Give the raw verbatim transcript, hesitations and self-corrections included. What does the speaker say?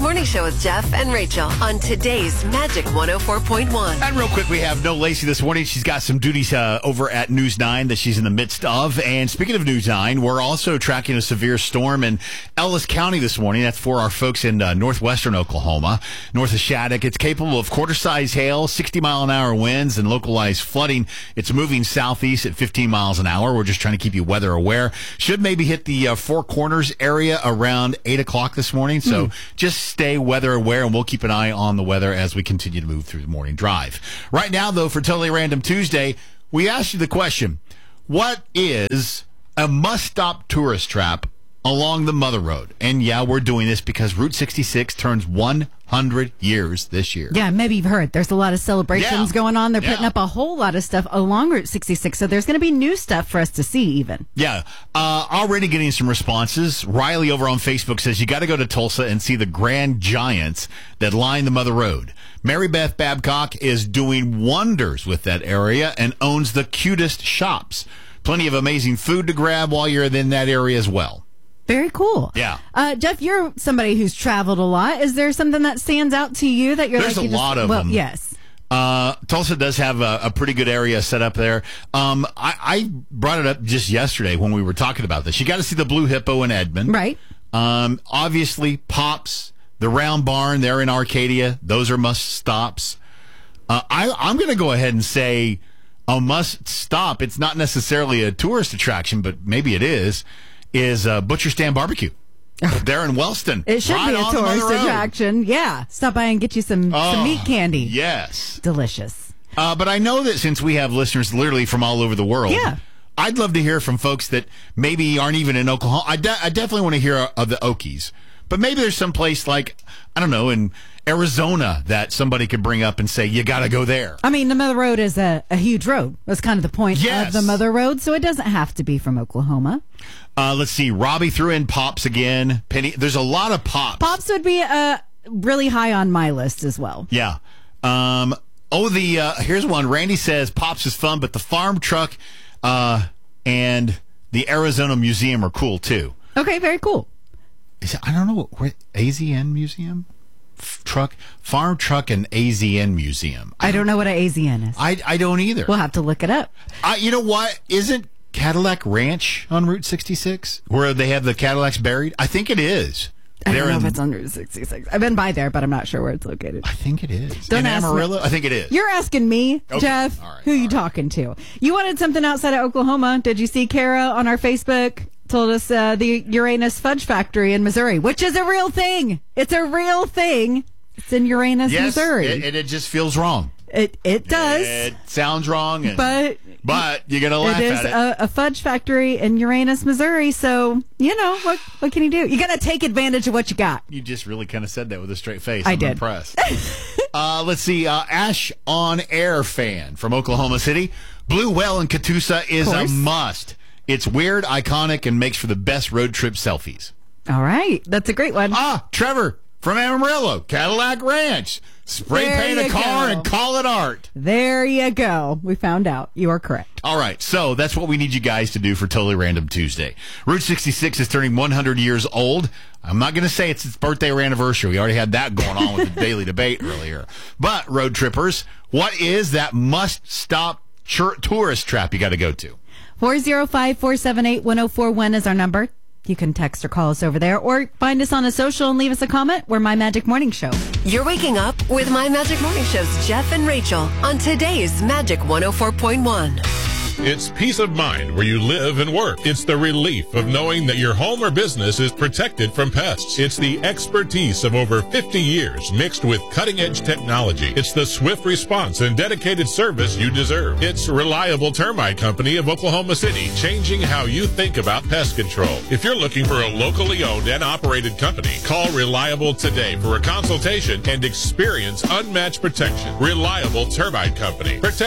Morning Show with Jeff and Rachel on today's Magic one oh four point one. And real quick, we have no Lacey this morning. She's got some duties uh, over at News nine that she's in the midst of. And speaking of News nine, we're also tracking a severe storm in Ellis County this morning. That's for our folks in uh, northwestern Oklahoma, north of Shattuck. It's capable of quarter-size hail, sixty mile an hour winds, and localized flooding. It's moving southeast at fifteen miles an hour. We're just trying to keep you weather aware. Should maybe hit the uh, Four Corners area around eight o'clock this morning. So mm. just stay weather aware, and we'll keep an eye on the weather as we continue to move through the morning drive. Right now, though, for Totally Random Tuesday, we asked you the question, what is a must-stop tourist trap along the Mother Road? And yeah, we're doing this because Route sixty-six turns one hundred years this year. Yeah, maybe you've heard. There's a lot of celebrations yeah. going on. They're yeah. putting up a whole lot of stuff along Route sixty-six, so there's going to be new stuff for us to see even. Yeah. Uh, already getting some responses. Riley over on Facebook says you got to go to Tulsa and see the grand giants that line the Mother Road. Mary Beth Babcock is doing wonders with that area and owns the cutest shops. Plenty of amazing food to grab while you're in that area as well. Very cool. Yeah. Uh, Jeff, you're somebody who's traveled a lot. Is there something that stands out to you that you're There's like... There's a lot just, of well, them. Yes. Uh, Tulsa does have a, a pretty good area set up there. Um, I, I brought it up just yesterday when we were talking about this. You got to see the Blue Hippo in Edmond. Right. Um, obviously, Pops, the Round Barn, they're in Arcadia. Those are must-stops. Uh, I, I'm going to go ahead and say a must-stop. It's not necessarily a tourist attraction, but maybe it is. Is uh, Butcher Stand Barbecue. They're in Wellston. It should right be a tourist attraction. Yeah. Stop by and get you some, oh, some meat candy. Yes. Delicious. Uh, but I know that since we have listeners literally from all over the world, yeah. I'd love to hear from folks that maybe aren't even in Oklahoma. I, de- I definitely want to hear of the Okies. But maybe there's some place like, I don't know, in Arizona that somebody could bring up and say, you got to go there. I mean, the Mother Road is a, a huge road. That's kind of the point yes. of the Mother Road, so it doesn't have to be from Oklahoma. Uh, let's see. Robbie threw in Pops again. Penny, there's a lot of Pops. Pops would be uh, really high on my list as well. Yeah. Um, oh, the uh, here's one. Randy says Pops is fun, but the farm truck uh, and the Arizona Museum are cool, too. Okay, very cool. Is it, I don't know. What, A Z N Museum? F- truck? Farm Truck and A Z N Museum. I don't know what an A Z N is. I, I don't either. We'll have to look it up. Uh, you know what? Isn't Cadillac Ranch on Route sixty-six where they have the Cadillacs buried? I think it is. I don't They're know in, if it's on Route sixty-six. I've been by there, but I'm not sure where it's located. I think it is. Don't in ask Amarillo? me. I think it is. You're asking me, okay. Jeff. All right. Who are All you right. talking to? You wanted something outside of Oklahoma. Did you see Kara on our Facebook? Told us uh, the Uranus Fudge Factory in Missouri, which is a real thing. It's a real thing. It's in Uranus, yes, Missouri. It, it, it just feels wrong. It it does. It sounds wrong, and, but but you're gonna laugh it is at it. A, a fudge factory in Uranus, Missouri. So you know what? What can you do? You got to take advantage of what you got. You just really kind of said that with a straight face. I I'm did. impressed. uh, let's see. Uh, Ash on Air fan from Oklahoma City. Blue Well in Catoosa is a must. It's weird, iconic, and makes for the best road trip selfies. All right, that's a great one. Ah, Trevor from Amarillo, Cadillac Ranch. Spray There paint a you car go. and call it art. There you go. We found out. You are correct. All right, so that's what we need you guys to do for Totally Random Tuesday. Route sixty-six is turning one hundred years old. I'm not going to say it's its birthday or anniversary. We already had that going on with the daily debate earlier. But, road trippers, what is that must-stop chur- tourist trap you got to go to? four oh five, four seven eight, one oh four one is our number. You can text or call us over there, or find us on a social and leave us a comment. We're My Magic Morning Show. You're waking up with My Magic Morning Show's Jeff and Rachel on today's Magic one oh four point one. It's peace of mind where you live and work. It's the relief of knowing that your home or business is protected from pests. It's the expertise of over fifty years mixed with cutting-edge technology. It's the swift response and dedicated service you deserve. It's Reliable Termite Company of Oklahoma City, changing how you think about pest control. If you're looking for a locally owned and operated company, call Reliable today for a consultation and experience unmatched protection. Reliable Termite Company. Protect